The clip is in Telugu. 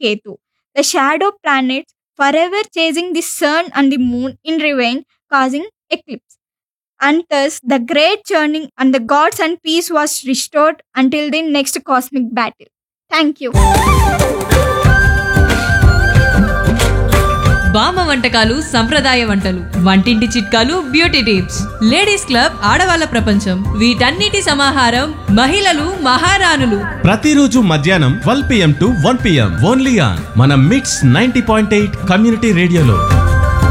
Ketu, the shadow planets forever chasing the sun and the moon in revenge, causing eclipse. And thus, the great churning and the gods and peace was restored until the next cosmic battle. Thank you. బామ్మ వంటకాలు సంప్రదాయ వంటలు, వంటింటి చిట్కాలు, బ్యూటీ టిప్స్, లేడీస్ క్లబ్ ఆడవాళ్ళ ప్రపంచం, వీటన్నిటి సమాహారం మహిళలు మహారాణులు. ప్రతిరోజు మధ్యాహ్నం 12 PM to 1 PM only on మన మిట్స్ 90.8 కమ్యూనిటీ రేడియోలో.